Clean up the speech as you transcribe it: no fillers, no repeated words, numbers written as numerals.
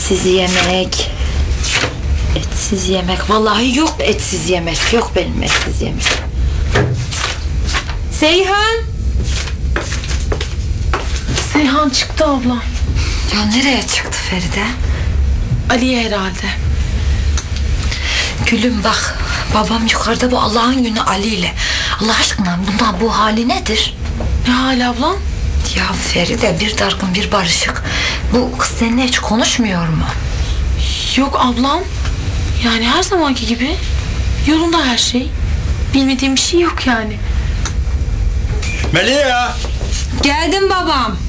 Etsiz yemek. Etsiz yemek. Vallahi yok etsiz yemek. Yok benim etsiz yemek. Seyhan. Seyhan çıktı abla. Ya nereye çıktı Feride? Ali'ye herhalde. Gülüm bak, babam yukarıda bu Allah'ın günü Ali ile. Allah aşkına bundan bu hali nedir? Ne hali ablam? Ya Feride, bir dargın bir barışık. Bu kız seninle hiç konuşmuyor mu? Yok ablam. Yani her zamanki gibi yolunda her şey. Bilmediğim bir şey yok yani. Melia! Geldim babam.